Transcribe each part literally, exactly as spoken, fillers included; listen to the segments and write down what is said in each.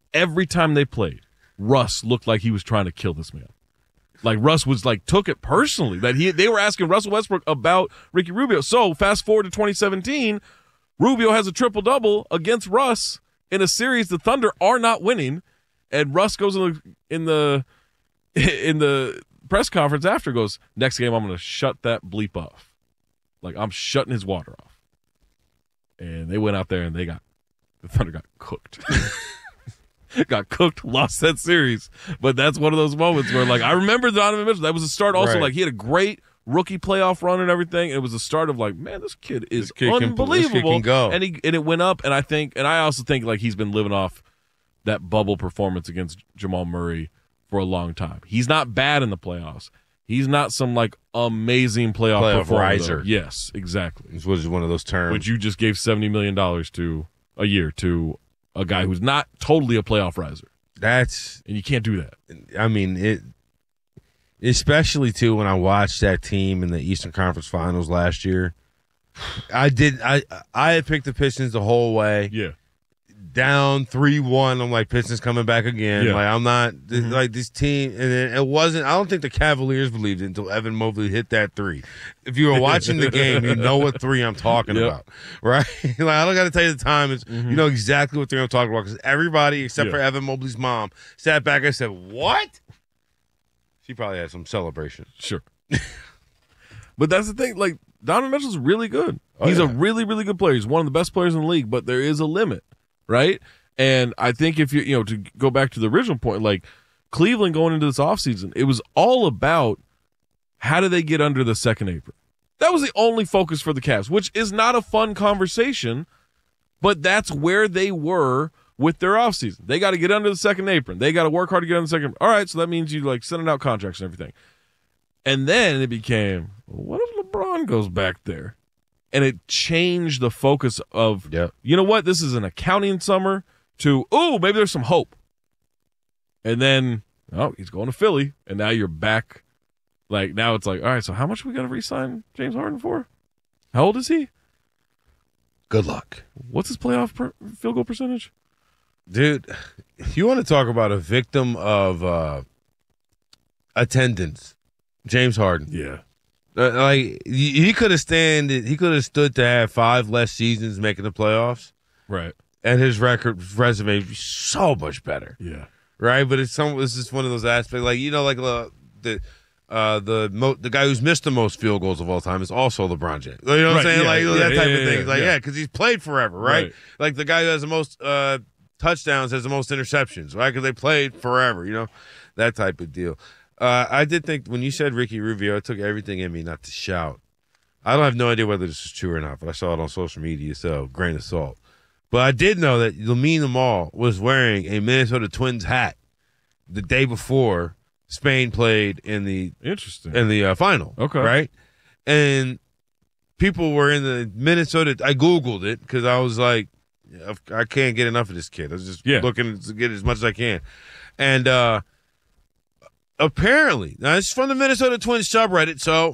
every time they played, Russ looked like he was trying to kill this man. Like Russ was like took it personally that he they were asking Russell Westbrook about Ricky Rubio. So fast forward to twenty seventeen, Rubio has a triple double against Russ in a series the Thunder are not winning, and Russ goes in the in the in the press conference after goes, next game I'm going to shut that bleep off, like I'm shutting his water off. And they went out there and they got the Thunder got cooked. Got cooked, lost that series. But that's one of those moments where, like, I remember Donovan Mitchell. That was the start also. Right. Like, he had a great rookie playoff run and everything. It was the start of, like, man, this kid is This kid can- unbelievable. this kid can go. And, he, and it went up. And I think, and I also think, like, he's been living off that bubble performance against Jamal Murray for a long time. He's not bad in the playoffs. He's not some, like, amazing playoff, Playoff performer. riser. Though. Yes, exactly. This was one of those terms. But you just gave seventy million dollars to a year to a guy who's not totally a playoff riser. That's, And you can't do that. I mean, it. Especially too when I watched that team in the Eastern Conference Finals last year. I did. I I had picked the Pistons the whole way. Yeah. Down three one. I'm like, Pistons coming back again. Yeah. Like I'm not Mm-hmm. like this team. And it, it wasn't. I don't think the Cavaliers believed it until Evan Mobley hit that three. If you were watching the game, you know what three I'm talking Yep. about, right? Like I don't got to tell you the time. It's you know exactly what three I'm talking about because everybody except Mm-hmm. Yeah. for Evan Mobley's mom sat back and said, "What?" She probably had some celebration. Sure. But that's the thing. Like, Donovan Mitchell's really good. Oh, He's a yeah. really, really good player. He's one of the best players in the league, but there is a limit, right? And I think if you, you know, to go back to the original point, like Cleveland going into this offseason, it was all about how do they get under the second apron. That was the only focus for the Cavs, which is not a fun conversation, but that's where they were with their offseason. They got to get under the second apron. They got to work hard to get under the second. All right, so that means you like sending out contracts and everything. And then it became, what if LeBron goes back there? And it changed the focus of, Yep. you know what, this is an accounting summer to, oh, maybe there's some hope. And then, oh, he's going to Philly, and now you're back. Like, now it's like, all right, so how much we got to re-sign James Harden for? How old is he? Good luck, What's his playoff per- field goal percentage? dude. You want to talk about a victim of uh, attendance? James Harden. Yeah. Uh, like he he could have stand. He could have stood to have five less seasons making the playoffs, Right. and his record resume would be so much better, Yeah. right? But it's some. It's just one of those aspects, like you know, like uh, the uh, the mo- the guy who's missed the most field goals of all time is also LeBron James. You know what Right, I'm saying? yeah, like yeah, that yeah, type yeah, of thing. yeah, like yeah. yeah, because he's played forever, right? Right. Like the guy who has the most uh, touchdowns has the most interceptions, right? Because they played forever, you know, that type of deal. Uh, I did think when you said Ricky Rubio, it took everything in me not to shout. I don't have no idea whether this is true or not, but I saw it on social media, so grain of salt. But I did know that Lamine Yamal was wearing a Minnesota Twins hat the day before Spain played in the Interesting. in the uh, final. Okay. right, and people were in the Minnesota. I Googled it because I was like, I can't get enough of this kid. I was just Yeah. looking to get as much as I can, and uh, apparently, now it's from the Minnesota Twins subreddit, so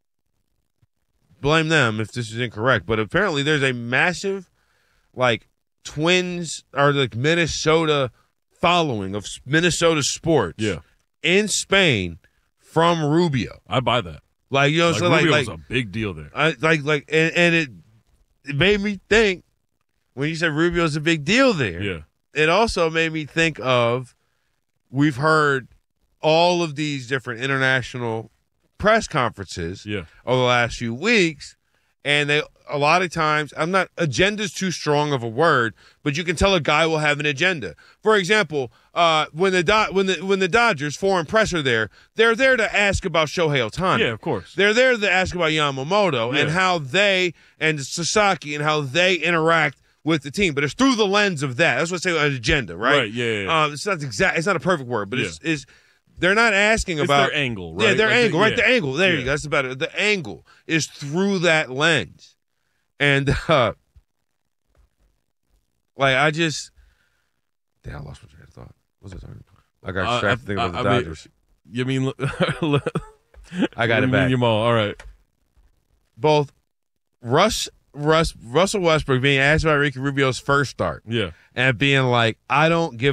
blame them if this is incorrect. But apparently, there's a massive, like, Twins or like Minnesota following of Minnesota sports Yeah. in Spain from Rubio. I buy that. Like, you know, Like, so like, Rubio like, was a big deal there. I, like, like, and, and it, it made me think when you said Rubio's a big deal there. Yeah. It also made me think of we've heard all of these different international press conferences Yeah. over the last few weeks, and they a lot of times I'm not agenda's too strong of a word, but you can tell a guy will have an agenda. For example, uh, when the Do- when the when the Dodgers foreign press are there, they're there to ask about Shohei Ohtani. Yeah, of course. They're there to ask about Yamamoto and Yeah. how they and Sasaki and how they interact with the team, but it's through the lens of that. That's what I say an agenda, right? Right, yeah, yeah, yeah. Um, it's not exact. It's not a perfect word, but it's, it's they're not asking It's about their angle, right? Yeah, their Like, angle, right? yeah. The angle. There Yeah. you go. That's about it. The angle is through that lens, and uh, like I just, damn, I lost my train of thought. What was I talking about? I got Uh, distracted thinking I- about the I mean, Dodgers. You mean I got it back. Yamal. All right. Both Russ, Russ, Russell Westbrook being asked about Ricky Rubio's first start Yeah. and being like, I don't give